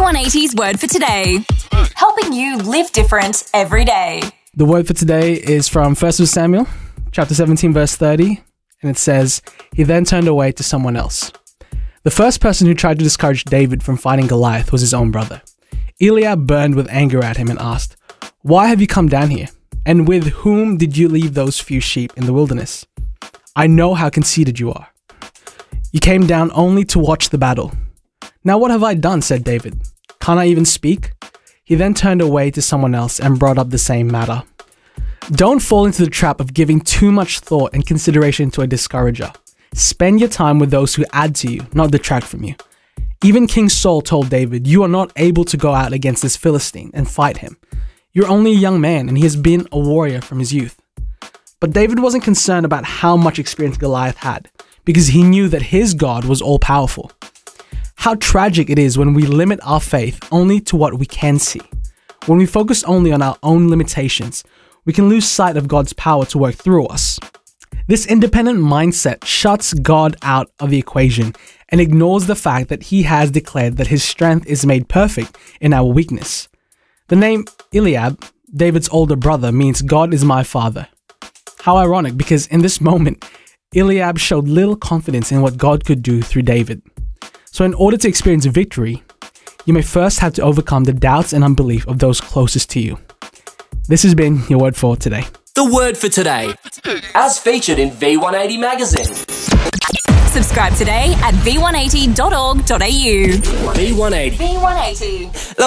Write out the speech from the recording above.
V180's word for today. Helping you live different every day. The word for today is from 1 Samuel, chapter 17, verse 30, and it says, "He then turned away to someone else." The first person who tried to discourage David from fighting Goliath was his own brother. Eliab burned with anger at him and asked, "Why have you come down here? And with whom did you leave those few sheep in the wilderness? I know how conceited you are. You came down only to watch the battle." "Now what have I done?" said David. "Can't I even speak?" He then turned away to someone else and brought up the same matter. Don't fall into the trap of giving too much thought and consideration to a discourager. Spend your time with those who add to you, not detract from you. Even King Saul told David, "You are not able to go out against this Philistine and fight him. You're only a young man and he has been a warrior from his youth." But David wasn't concerned about how much experience Goliath had, because he knew that his God was all-powerful. How tragic it is when we limit our faith only to what we can see. When we focus only on our own limitations, we can lose sight of God's power to work through us. This independent mindset shuts God out of the equation and ignores the fact that he has declared that his strength is made perfect in our weakness. The name Eliab, David's older brother, means God is my father. How ironic, because in this moment, Eliab showed little confidence in what God could do through David. So in order to experience victory, you may first have to overcome the doubts and unbelief of those closest to you. This has been your word for today. The word for today, as featured in V180 magazine. Subscribe today at v180.org.au. V180. V180.